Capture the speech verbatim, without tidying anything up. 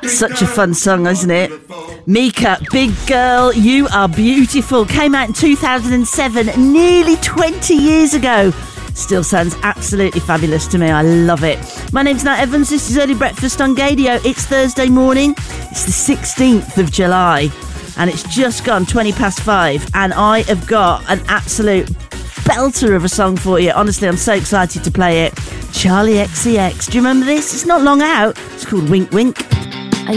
Such a fun song, isn't it? Mika, Big Girl, You Are Beautiful, came out in two thousand seven, nearly twenty years ago. Still sounds absolutely fabulous to me. I love it. My name's Nat Evans. This is Early Breakfast on Gadio. It's Thursday morning. It's the sixteenth of July. And it's just gone twenty past five. And I have got an absolute belter of a song for you. Honestly, I'm so excited to play it. Charlie X C X. Do you remember this? It's not long out. It's called Wink Wink.